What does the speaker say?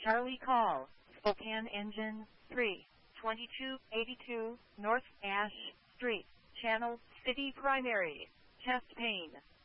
Charlie call, Spokane Engine 3, 2282 North Ash Street, Channel City Primary, chest pain.